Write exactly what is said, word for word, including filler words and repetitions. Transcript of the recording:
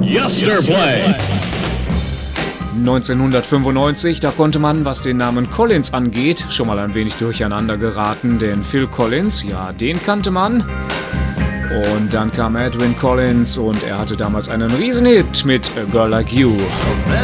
Yesterplay. neunzehnhundertfünfundneunzig, da konnte man, was den Namen Collins angeht, schon mal ein wenig durcheinander geraten, denn Phil Collins, ja, den kannte man. Und dann kam Edwyn Collins und er hatte damals einen Riesenhit mit A Girl Like You.